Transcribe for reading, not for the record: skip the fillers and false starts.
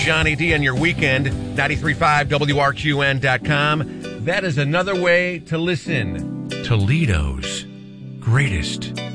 Johnny D on your weekend, 93.5 WRQN.com. That is another way to listen. Toledo's greatest